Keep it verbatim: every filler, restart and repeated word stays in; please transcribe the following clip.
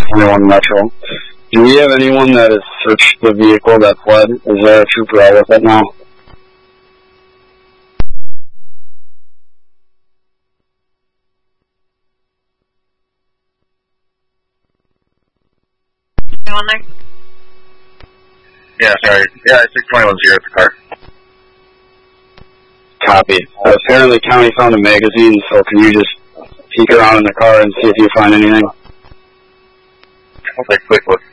twenty-one Metro. Do we have anyone that has searched the vehicle that fled? Is there a trooper out with it now? Anyone there? Yeah, sorry. Yeah, six twenty-one's here at the car. Copy. Uh, apparently County found a magazine, so can you just peek around in the car and see if you find anything? I'll take a quick look.